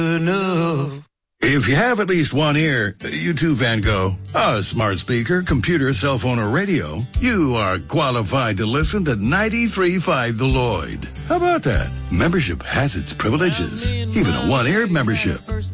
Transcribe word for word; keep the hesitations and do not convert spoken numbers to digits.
enough. If you have at least one ear, you too, Van Gogh, a smart speaker, computer, cell phone, or radio, you are qualified to listen to ninety-three point five The Lloyd. How about that? Membership has its privileges, even a one-ear membership.